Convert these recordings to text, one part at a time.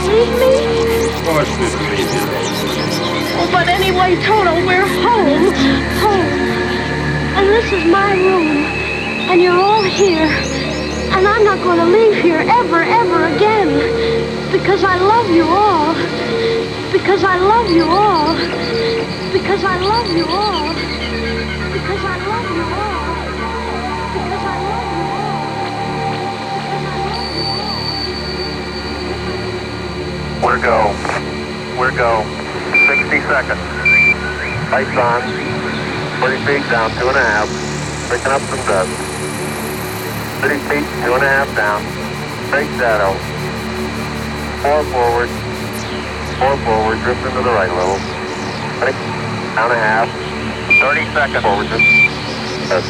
leave me? Of course we believe you, Rose. Oh, but anyway, Toto, we're home. Home. And this is my room. And you're all here. And I'm not going to leave here ever, ever again. Because I love you all. Because I love you all. Because I love you all. Because I love you all. Because I love you all. We're go. We're go. 60 seconds. Lights on. 30 feet down, 2.5. Picking up some dust. 30 feet, 2.5 down. Straight shadow. 4 forward. 4 forward. Drift into the right a little. Down a half. 30 seconds. Forward. Drift.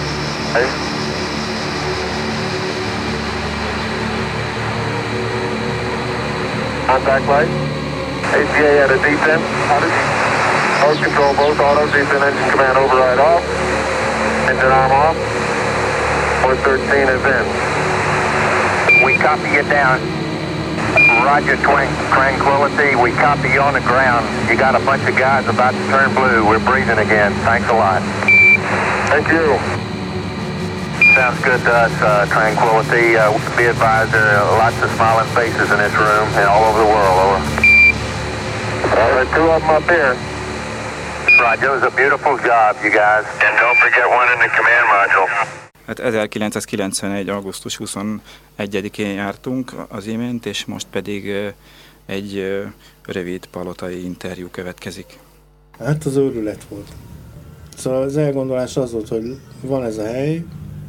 Contact light. ACA at a descent. Mode control both autos. Descent engine command override off. Engine arm off. 413 is in. We copy you down. Roger, Tranquility. We copy you on the ground. You got a bunch of guys about to turn blue. We're breathing again. Thanks a lot. Thank you. Sounds good to us, Tranquility. Be advised there are lots of smiling faces in this room and all over the world. Over. There are 2 of them up here. Roger, it was a beautiful job, you guys. And don't forget one in the command module. Hát 1991. augusztus 21-én jártunk az imént, és most pedig egy rövid palotai interjú következik. Hát az őrület volt. Szóval az elgondolás az volt, hogy van ez a hely,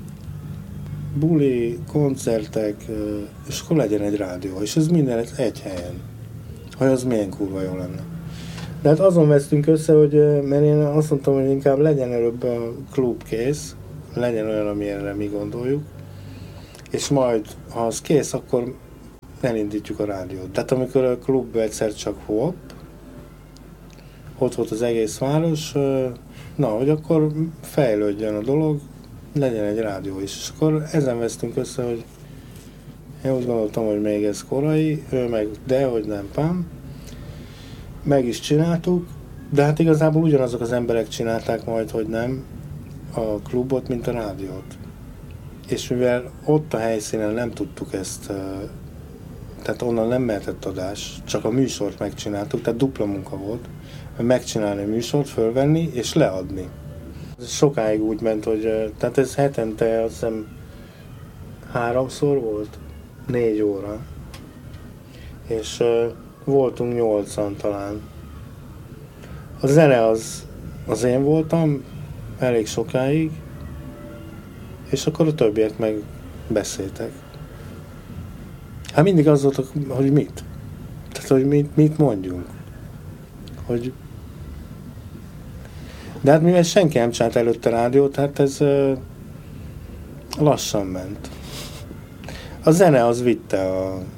buli, koncertek, és akkor legyen egy rádió, és ez minden egy helyen. Hogy az milyen kurva jó lenne. De hát azon vesztünk össze, hogy mert én azt mondtam, hogy inkább legyen előbb a klub kész, legyen olyan, amilyenre mi gondoljuk, és majd, ha az kész, akkor elindítjuk a rádiót. Tehát amikor a klub egyszer csak hopp, ott volt az egész város, na, hogy akkor fejlődjön a dolog, legyen egy rádió is. És akkor ezen vesztünk össze, hogy én úgy gondoltam, hogy még ez korai, ő meg, de hogy nem, pám. Meg is csináltuk, de hát igazából ugyanazok az emberek csinálták majd, hogy nem, a klubot, mint a rádiót. És mivel ott a helyszínen nem tudtuk ezt, tehát onnan nem mehetett adás, csak a műsort megcsináltuk, tehát dupla munka volt, megcsinálni a műsort, fölvenni és leadni. Sokáig úgy ment, hogy tehát ez hetente azt hiszem 3-szor volt, 4 óra. És voltunk 8-an talán. A zene az én voltam, elég sokáig, és akkor a többiek meg beszéltek. Hát mindig az volt, hogy mit? Tehát, hogy mit mondjunk. Hogy... De hát mivel senki nem csinált előtte rádiót, hát ez lassan ment. A zene az vitte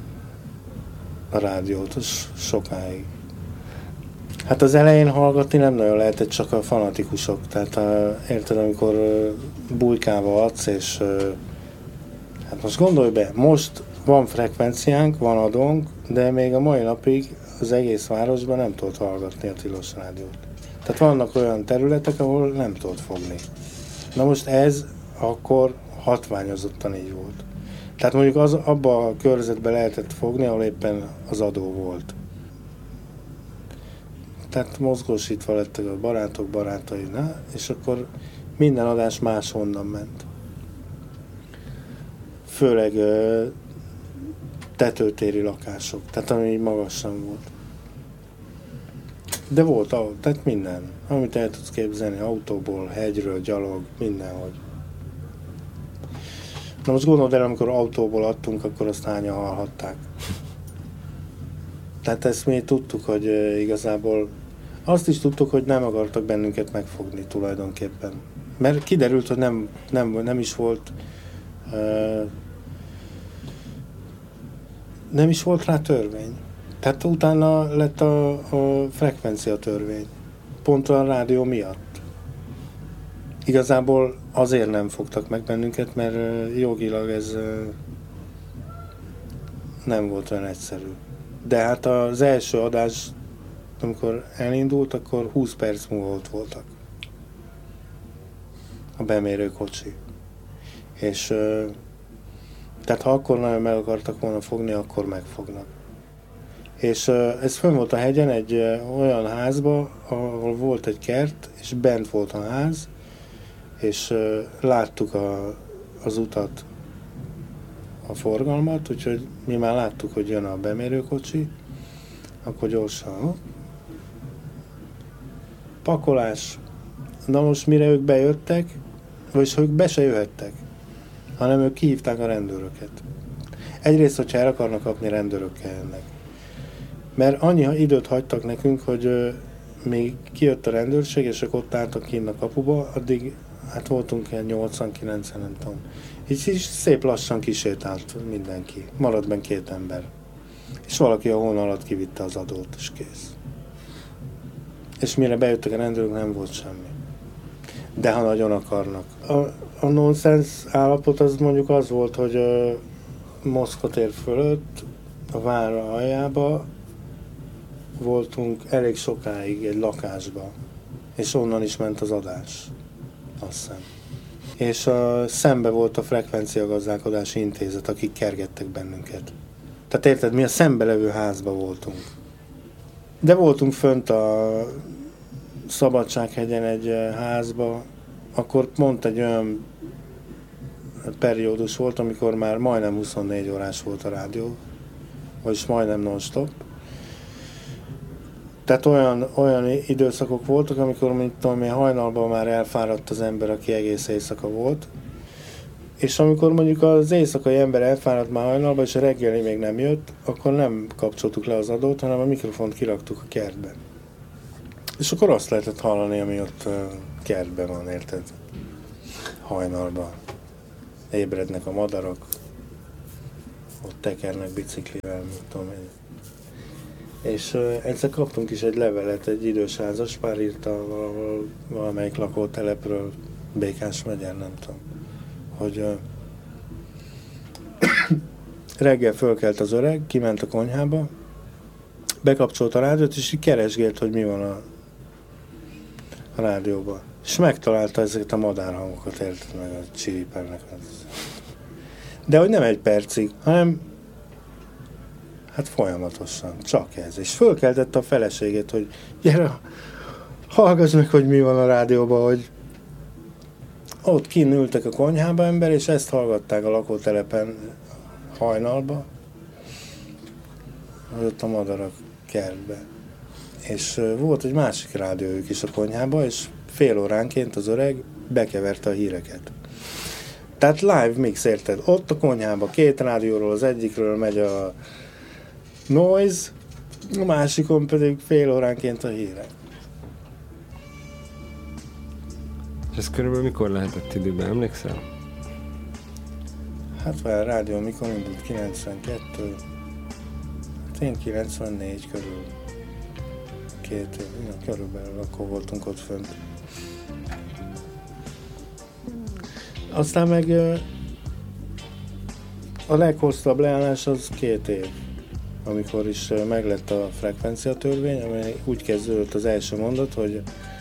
a rádiót, az sokáig. Hát az elején hallgatni nem nagyon lehetett, csak a fanatikusok. Tehát érted, amikor bujkával adsz, és hát most gondolj be, most van frekvenciánk, van adónk, de még a mai napig az egész városban nem tudod hallgatni a tilos rádiót. Tehát vannak olyan területek, ahol nem tudod fogni. Na most ez akkor hatványozottan így volt. Tehát mondjuk abban a körzetben lehetett fogni, ahol éppen az adó volt. Tehát mozgósítva lettek a barátok barátai, és akkor minden adás máshonnan ment. Főleg tetőtéri lakások, tehát ami magasan volt. De volt, tehát minden, amit el tudsz képzelni, autóból, hegyről, gyalog, mindenhogy. Na most gondold el, amikor autóból adtunk, akkor azt hányan hallhatták. Tehát ezt mi tudtuk, hogy igazából azt is tudtuk, hogy nem akartak bennünket megfogni tulajdonképpen. Mert kiderült, hogy nem is volt nem is volt rá törvény. Tehát utána lett a frekvencia törvény. Pont a rádió miatt. Igazából azért nem fogtak meg bennünket, mert jogilag ez nem volt olyan egyszerű. De hát az első adás, amikor elindult, akkor 20 perc múlva ott voltak a bemérőkocsi. És tehát ha akkor nagyon meg akartak volna fogni, akkor megfognak. És ez fönn volt a hegyen egy olyan házba, ahol volt egy kert, és bent volt a ház, és láttuk az utat, a forgalmat, úgyhogy mi már láttuk, hogy jön a bemérőkocsi, akkor gyorsan pakolás. Na most mire ők bejöttek, vagyis ők be se jöhettek, hanem ők kihívták a rendőröket. Egyrészt, hogyha el akarnak kapni, rendőrökkel jönnek. Mert annyi időt hagytak nekünk, hogy még kijött a rendőrség, és ők ott álltak kint a kapuba, addig hát voltunk ilyen 80-90, nem tudom. Így is szép lassan kisétált mindenki. Maradt benne 2 ember. És valaki a hón alatt kivitte az adót, és kész. És mire bejöttek a rendőrök, nem volt semmi. De ha nagyon akarnak. A nonsens állapot az mondjuk az volt, hogy Moszkva tér fölött, a vár aljába voltunk elég sokáig egy lakásba. És onnan is ment az adás. Azt hiszem. És szembe volt a frekvenciagazdálkodási intézet, akik kergettek bennünket. Tehát érted, mi a szembe levő házba voltunk. De voltunk fönt a Szabadsághegyen egy házba, akkor pont egy olyan periódus volt, amikor már majdnem 24 órás volt a rádió, vagyis majdnem non-stop. Tehát olyan időszakok voltak, amikor, mint tudom én, hajnalban már elfáradt az ember, aki egész éjszaka volt. És amikor mondjuk az éjszakai ember elfáradt már hajnalban, és a reggeli még nem jött, akkor nem kapcsoltuk le az adót, hanem a mikrofont kiraktuk a kertben. És akkor azt lehetett hallani, ami ott kertben van, érted? Hajnalban. Ébrednek a madarak, ott tekernek biciklivel, mit tudom én. És egyszer kaptunk is egy levelet, egy idős házaspár írta valamelyik lakótelepről, Békás megyen, nem tudom, hogy reggel fölkelt az öreg, kiment a konyhába, bekapcsolt a rádiót, és így keresgélt, hogy mi van a rádióban. És megtalálta ezeket a madárhangokat, érted, meg a csiripennek. De hogy nem egy percig, hanem hát folyamatosan, csak ez. És fölkeltette a feleségét, hogy gyere, hallgass meg, hogy mi van a rádióban, hogy ott kinn ültek a konyhába ember, és ezt hallgatták a lakótelepen hajnalba, hogy ott a madarak kertbe. És volt egy másik rádiójuk is a konyhába, és fél óránként az öreg bekeverte a híreket. Tehát live mix, érted? Ott a konyhába 2 rádióról, az egyikről megy a noise, a másikon pedig fél óránként a hírek. És ez körülbelül mikor lehetett időben, emlékszel? Hát a rádió mikor indult? 92? Hát én 94 körül. 2 év, körülbelül akkor voltunk ott fönt. Aztán meg a leghosszabb leállás az 2 év, amikor is meglett a frekvenciatörvény, amely úgy kezdődött az első mondat, hogy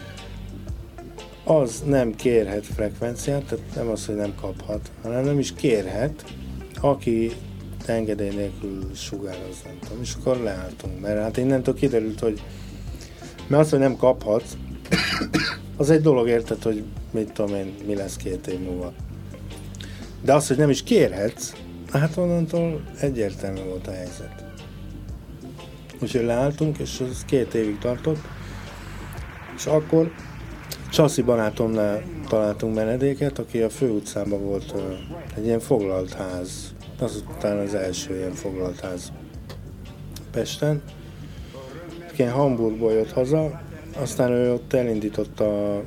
az nem kérhet frekvenciát, tehát nem az, hogy nem kaphat, hanem nem is kérhet, aki engedély nélkül sugároz, nem tudom. És akkor leálltunk, mert hát innentől kiderült, hogy mert az, hogy nem kaphatsz, az egy dolog, érted, hogy mit tudom én, mi lesz 2 év múlva. De az, hogy nem is kérhetsz, hát onnantól egyértelmű volt a helyzet. Úgyhogy leálltunk, és ez 2 évig tartott, és akkor Csaszi barátomnál találtunk menedéket, aki a főutcában volt egy ilyen foglalt ház. Azután az első ilyen foglalt ház Pesten. Ilyen Hamburgból jött haza, aztán ő ott elindította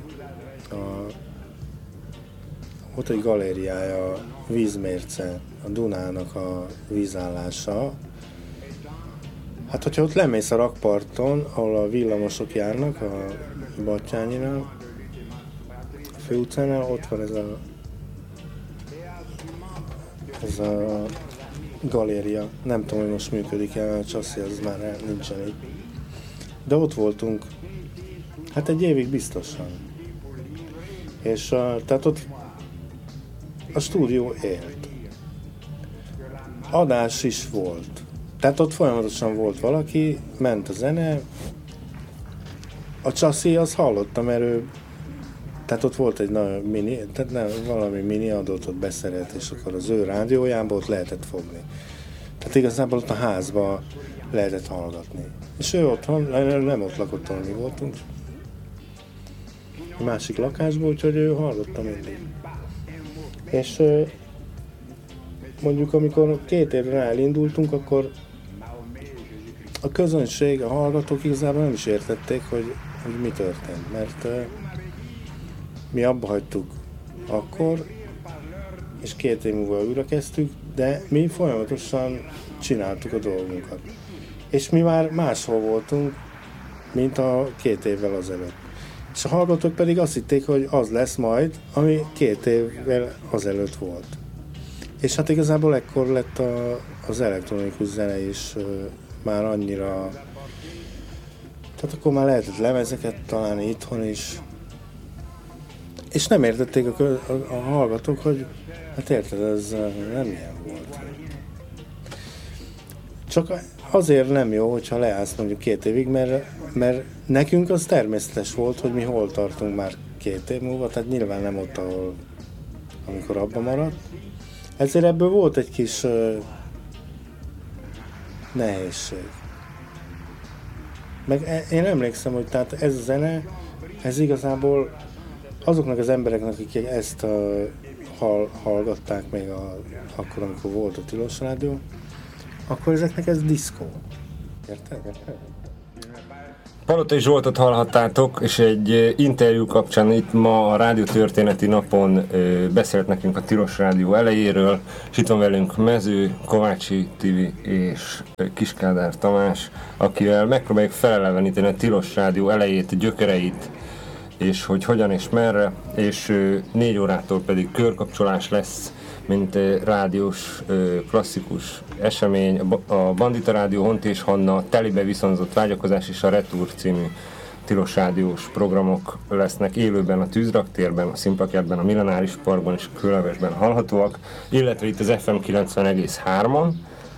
ott egy galériája, a vízmérce, a Dunának a vízállása. Hát, hogyha ott lemész a rakparton, ahol a villamosok járnak, a Battyányinál, a főutcánál, ott van ez a galéria. Nem tudom, hogy most működik-e, a chassis az már nincsen itt. De ott voltunk, hát egy évig biztosan. És tehát ott a stúdió élt. Adás is volt. Tehát ott folyamatosan volt valaki, ment a zene. A chassis, azt hallottam, mert ő, tehát ott volt egy nagyon mini, tehát nem, valami mini adót ott beszerelt, és akkor az ő rádiójában ott lehetett fogni. Tehát igazából ott a házban lehetett hallgatni. És ő otthon, nem ott lakott, ahol mi voltunk. A másik lakásban, úgyhogy ő hallotta mindig. És mondjuk amikor 2 évre elindultunk, akkor a közönség, a hallgatók igazából nem is értették, hogy mi történt, mert mi abba hagytuk akkor, és 2 év múlva újra kezdtük, de mi folyamatosan csináltuk a dolgunkat. És mi már máshol voltunk, mint a 2 évvel azelőtt. És a hallgatók pedig azt hitték, hogy az lesz majd, ami 2 évvel azelőtt volt. És hát igazából ekkor lett az elektronikus zene is már annyira... Tehát akkor már lehetett lemezeket találni itthon is. És nem értették a hallgatók, hogy hát érted, ez nem ilyen volt. Csak azért nem jó, hogyha leállsz mondjuk 2 évig, mert nekünk az természetes volt, hogy mi hol tartunk már 2 év múlva, tehát nyilván nem ott, ahol amikor abba maradt. Ezért ebből volt egy kis nehézség. Meg én emlékszem, hogy tehát ez a zene, ez igazából azoknak az embereknek, akik ezt hallgatták még akkor, amikor volt a Tilos Rádió, akkor ezeknek ez diszkó. Érted? Palotai Zsoltot hallhattátok, és egy interjú kapcsán itt ma a Rádió Történeti Napon beszélt nekünk a Tilos Rádió elejéről, és itt van velünk Mező, Kovácsi Tivi és Kiskádár Tamás, akivel megpróbáljuk feleleveníteni a Tilos Rádió elejét, gyökereit, és hogy hogyan és merre, és 4 órától pedig körkapcsolás lesz, mint rádiós klasszikus esemény, a Bandita Rádió, Hont és Hanna, Telibe viszonzott vágyakozás és a Retur című tilos rádiós programok lesznek élőben a Tűzraktérben, a Színparkjátban, a Millenáris Parkban és a Kőlevesben hallhatóak, illetve itt az FM 90,3-on.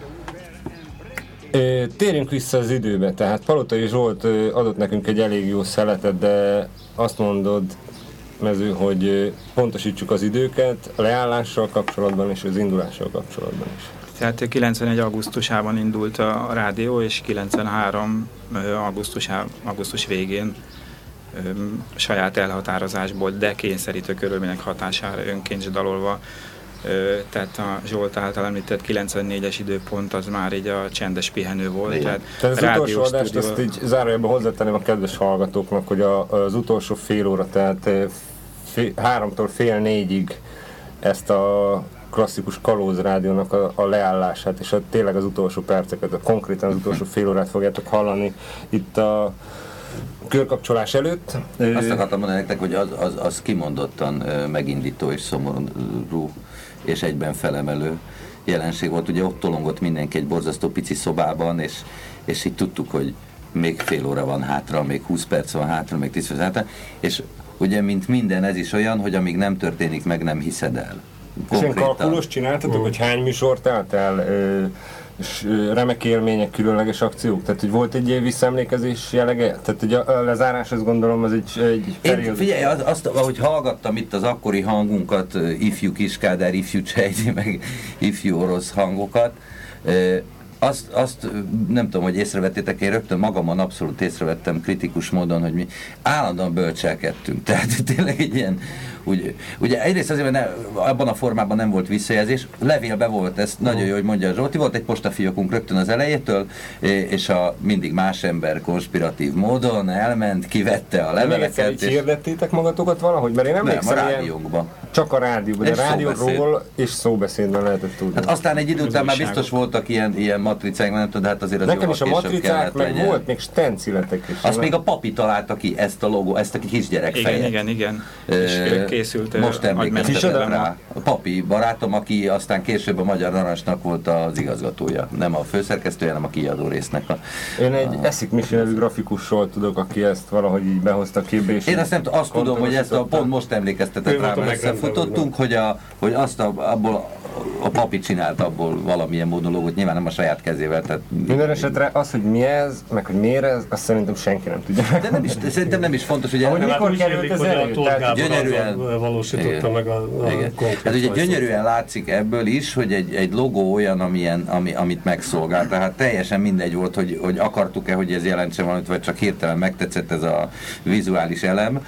Térjünk vissza az időbe, tehát Palotai Zsolt adott nekünk egy elég jó szeletet, de azt mondod, Mező, hogy pontosítsuk az időket a leállással kapcsolatban és az indulással kapcsolatban is. Tehát 91. augusztusában indult a rádió, és 93. augusztus végén saját elhatározásból, de kényszerítő körülmények hatására önként dalolva. Tehát a Zsolt által említett 94-es időpont az már így a csendes pihenő volt. Tehát az utolsó adást azt így zárójelben hozzátenném a kedves hallgatóknak, hogy az utolsó fél óra, tehát 3-tól fél 4-ig ezt a klasszikus Kalóz rádiónak a leállását, és tényleg az utolsó perceket, konkrétan az utolsó fél órát fogjátok hallani itt a körkapcsolás előtt. Azt akartam mondani nektek, hogy az kimondottan megindító és szomorú és egyben felemelő jelenség volt. Ugye ott tolongott mindenki egy borzasztó pici szobában, és így tudtuk, hogy még fél óra van hátra, még 20 perc van hátra, még 10 perc hátra, és ugye, mint minden, ez is olyan, hogy amíg nem történik meg, nem hiszed el. És ilyen kalkulos csináltatok, hogy hány műsort állt el, és remek élmények, különleges akciók? Tehát, hogy volt egy ilyen visszaemlékezés jellege? Tehát, hogy a lezárás, azt gondolom, az egy periódus. Figyelj, azt, ahogy hallgattam itt az akkori hangunkat, ifjú Kiskádár, ifjú Csejdi, meg ifjú orosz hangokat, azt nem tudom, hogy észrevettétek, én rögtön magamon abszolút észrevettem kritikus módon, hogy mi állandóan bölcselkedtünk. Tehát tényleg egy ilyen, ugye egyrészt azért, mert abban a formában nem volt visszajelzés, levélbe volt, ez nagyon jó, hogy mondja Zsolti, volt egy postafiókunk rögtön az elejétől, és mindig más ember konspiratív módon elment, kivette a leveleket. Még hirdettétek magatokat valahogy? Mert én emlékszem nem, a rádiónkban. csak a rádióban, de a rádióról és szóbeszédben lehetett tudni. Hát aztán egy idő után már biztos voltak ilyen matricák, nem tudom, hát azért az nekem is a matricák, meg legyen. volt még stenciletek is. Azt még a papi találta ki, ezt a logó, ezt a kisgyerek fejet. Igen. És készült. Most emlékeztetem rá. A papi barátom, aki aztán később a Magyar Narancsnak volt az igazgatója. Nem a főszerkesztője, hanem a kiadó résznek. Én egy Eszik Misi nevű grafikusról tudok, aki ezt valahogy így behozta képbe. Én azt tudom, hogy ezt pont most emlékeztetett rá, mert összefutottunk, hogy azt abból a papi csinált abból valamilyen monológot, nyilván nem a saját kezével. Tehát minden esetre az, hogy mi ez, meg hogy miért ez, azt szerintem senki nem tudja. De szerintem nem is fontos, hogy mikor került ez elő? Gyönyörűen valósította meg a konkrét. Hát ugye gyönyörűen látszik ebből is, hogy egy logó olyan, amit megszolgál. Tehát teljesen mindegy volt, hogy akartuk-e, hogy ez jelentse valamit, vagy csak hirtelen megtetszett ez a vizuális elem.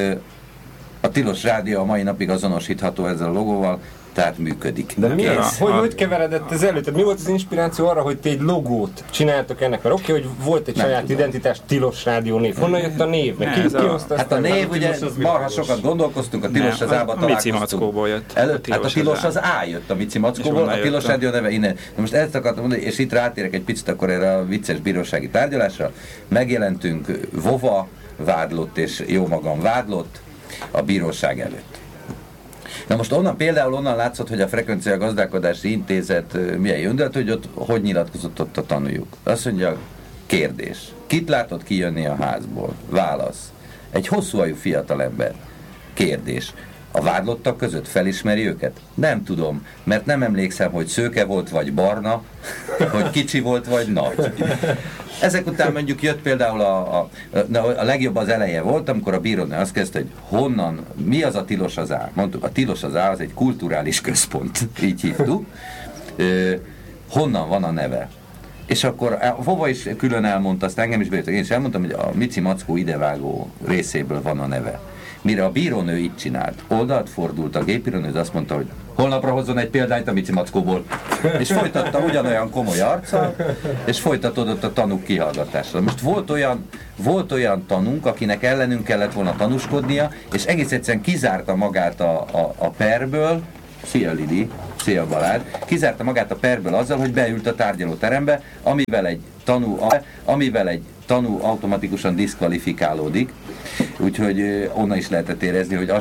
A Tilos Rádió a mai napig azonosítható ezzel a logóval, tehát működik. De mi az? Hogy keveredett ez elő? Tehát mi volt az inspiráció arra, hogy ti egy logót csináltok ennek? Mert oké, hogy volt egy saját identitás, Tilos Rádió név. Honnan jött a név? Hát a név, ugye marha sokat gondolkoztunk, a Tilos az A-ba találkoztunk. Mici Mackóból jött. Hát a Tilos az A jött a Mici Mackóból, a Tilos Rádió neve innen. Na most ezt akartam mondani, és itt rátérek egy picit akkor erre a vicces bírósági tárgyalásra. Megjelentünk Vova vádlott és jó magam vádlott a bíróság előtt. Na most például onnan látszott, hogy a Frekvencia Gazdálkodási Intézet milyen jön, de hogy ott hogy nyilatkozott ott a tanújuk. Azt mondja, kérdés. Kit látott kijönni a házból? Válasz. Egy hosszúajú fiatalember. Kérdés. A vádlottak között felismeri őket? Nem tudom, mert nem emlékszem, hogy szőke volt vagy barna, hogy kicsi volt vagy nagy. Ezek után mondjuk jött például a legjobb az eleje volt, amikor a bírónő azt kezdte, hogy honnan, mi az a Tilos az A? Mondtuk, a Tilos az A az egy kulturális központ, így hívtuk. Honnan van a neve? És akkor Vova is külön elmondta, azt engem is bejöttek, én is elmondtam, hogy a Mici Mackó idevágó részéből van a neve. Mire a bírónő így csinált, oldalt fordult a gépírónő, azt mondta, hogy holnapra hozzon egy példányt a Mici Mackóból. És folytatta ugyanolyan komoly arccal, és folytatódott a tanúk kihallgatásra. Most volt olyan tanúnk, akinek ellenünk kellett volna tanúskodnia, és egész egyszerűen kizárta magát a perből. Szia Lili, szia Balázs, kizárta magát a perből azzal, hogy beült a tárgyalóterembe, amivel egy tanú automatikusan diszkvalifikálódik, úgyhogy onnan is lehetett érezni, hogy